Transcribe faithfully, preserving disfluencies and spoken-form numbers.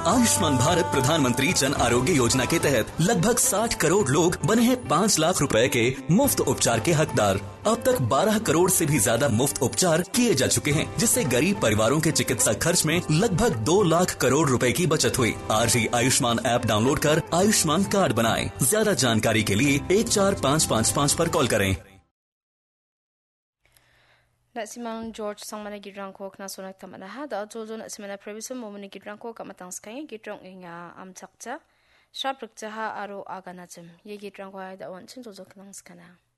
आयुष्मान भारत प्रधानमंत्री जन आरोग्य योजना के तहत लगभग साठ करोड़ लोग बने हैं पाँच लाख रुपए के मुफ्त उपचार के हकदार। अब तक बारह करोड़ से भी ज्यादा मुफ्त उपचार किए जा चुके हैं, जिससे गरीब परिवारों के चिकित्सा खर्च में लगभग दो लाख करोड़ रुपए की बचत हुई। आज ही आयुष्मान ऐप डाउनलोड कर आयुष्मान कार्ड बनाएं। ज्यादा जानकारी के लिए एक चार पाँच पाँच पाँच पर कॉल करें। Nasimang George Sangmana Gidrangko Kna Sonak Tamanaha, the Jojo Nasimana Previous Momini Gidranko Kamatanskay, Gidrang Inga Am Takta, Sharp Ruktaha Aro Aganazim, Ye Gidranko, the one Chinto Knangskana.